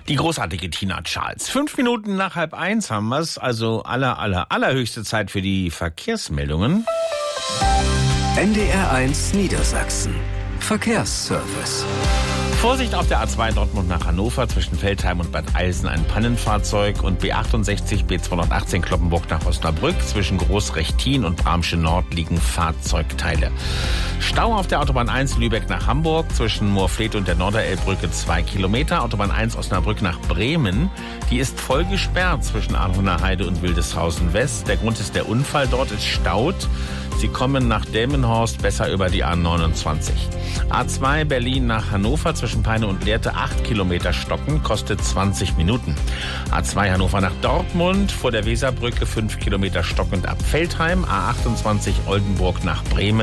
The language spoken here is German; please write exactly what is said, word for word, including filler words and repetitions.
Die großartige Tina Charles. Fünf Minuten nach halb eins haben wir's, also aller, aller, allerhöchste Zeit für die Verkehrsmeldungen. N D R eins Niedersachsen. Verkehrsservice. Vorsicht auf der A zwei Dortmund nach Hannover zwischen Veltheim und Bad Eilsen ein Pannenfahrzeug und B achtundsechzig B zweihundertachtzehn Cloppenburg nach Osnabrück zwischen Großrechtin und Bramsche Nord liegen Fahrzeugteile. Stau auf der Autobahn eins Lübeck nach Hamburg zwischen Moorfleet und der Norderelbbrücke zwei Kilometer. Autobahn eins Osnabrück nach Bremen, die ist voll gesperrt zwischen Arnhuner Heide und Wildeshausen West. Der Grund ist der Unfall, dort ist Staut. Sie kommen nach Delmenhorst besser über die A neunundzwanzig. A zwei Berlin nach Hannover zwischen Peine und Lehrte acht Kilometer stocken, kostet zwanzig Minuten. A zwei Hannover nach Dortmund vor der Weserbrücke fünf Kilometer stockend ab Veltheim. A achtundzwanzig Oldenburg nach Bremen.